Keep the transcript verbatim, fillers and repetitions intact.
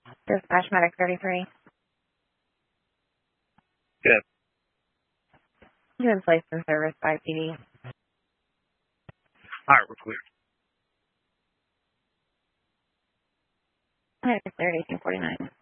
Dispatch Medic thirty-three. Good. You in place in service by P D. All right, we're clear. Medic thirty, eighteen forty-nine.